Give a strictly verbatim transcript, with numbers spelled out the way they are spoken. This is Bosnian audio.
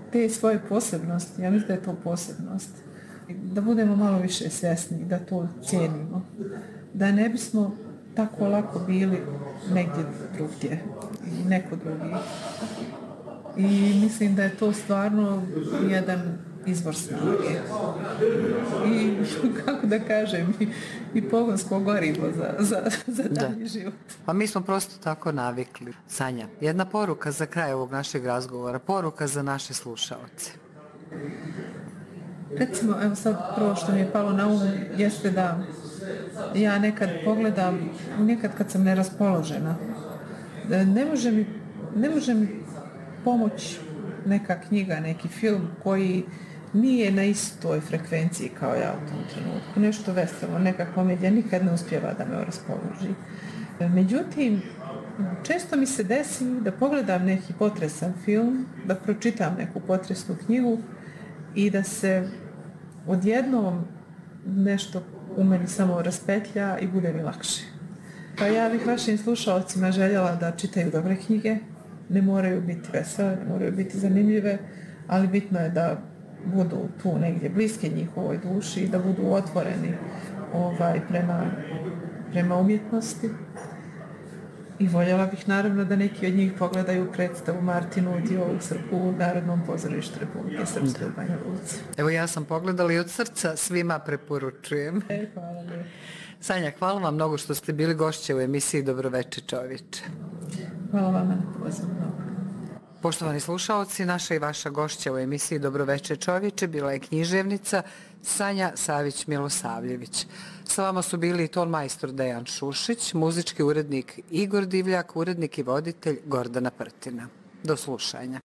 te svoje posebnosti, ja mislim da je to posebnost, da budemo malo više svjesni, da to cijenimo, da ne bismo tako lako bili negdje drugdje i neko drugi. I mislim da je to stvarno jedan izvor snage. I kako da kažem, i, i pogonsko gorivo za, za, za dalji život. Pa mi smo prosto tako navikli. Sanja, jedna poruka za kraj ovog našeg razgovora, poruka za naše slušaoce. Recimo, evo sad prvo što mi je palo na um jeste da ja nekad pogledam, nekad kad sam neraspoložena, ne može mi, ne može mi pomoć neka knjiga, neki film koji nije na istoj frekvenciji kao ja u tom trenutku. Nešto veselo, neka komedija nikad ne uspijeva da me raspoloži. Međutim, često mi se desi da pogledam neki potresan film, da pročitam neku potresnu knjigu i da se odjednom nešto u meni samo raspetlja i bude mi lakše. Pa ja bih vašim slušalcima željela da čitaju dobre knjige, ne moraju biti vesele, ne moraju biti zanimljive, ali bitno je da budu tu negdje bliske njihovoj duši i da budu otvoreni ovaj, prema, prema umjetnosti. I voljela bih naravno da neki od njih pogledaju predstavu Martinu Udio u Srpu u Narodnom pozorištu Republike Srpske u Banja Luci. Evo ja sam pogledala i od srca svima preporučujem. E, hvala lijepo. Sanja, hvala vam mnogo što ste bili gošće u emisiji Dobroveče čovječe. Hvala vama na pozivu. Poštovani slušaoci, naša i vaša gošća u emisiji Dobroveče čovječe bila je književnica Sanja Savić-Milosavljević. Sa vama su bili i ton majstor Dejan Šušić, muzički urednik Igor Divljak, urednik i voditelj Gordana Prtina. Do slušanja.